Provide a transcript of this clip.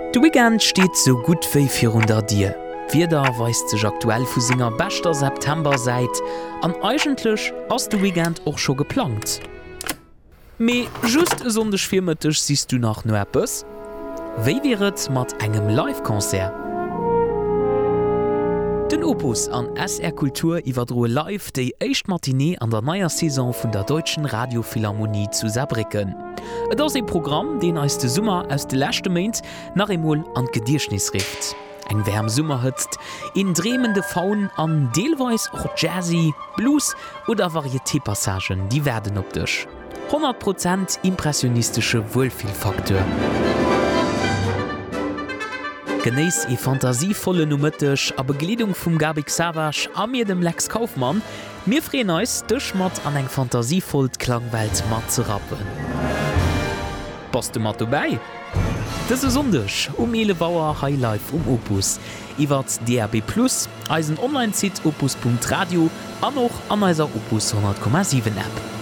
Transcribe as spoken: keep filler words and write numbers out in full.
De Weekend steht so gut wie vierhundert Dir. Wieder weist sich aktuell vu Singer bester September seit, an eigentlich ass de Weekend auch schon geplant. Me just sondech firmetisch siehst du nach no Appes? Wéi wäret mat engem Live-Konzert? Den Opus an S R Kultur iwwerdroe live déi éicht Matinée an der naier Saison vun der Deutschen Radiophilharmonie zu Saarbrücken. Et ass e Programm, den als de Summer aus de lächte Meint nach emol an Gedierschnis rift. Eng wärm Summer hëtzt, in dremende Faun an deelweis och Jazzy, Blues oder Varieté-Passagen, die werden op dech. hundert Prozent impressionistische Wohlfühlfaktor. Genéis e fantasievolle Numëttech a Begliedung vum Gabi Savage a mir dem Lex Kaufmann, mir freen eus dech mat an eng fantasievollt Klangwelt mat ze rappen. Passt du mat vorbei? Das ist sondech um Elebauer Highlife um Opus. Iwer D R B plus, Eisen Online-Site opus punkt radio an noch an eiser Opus hundert Komma sieben App.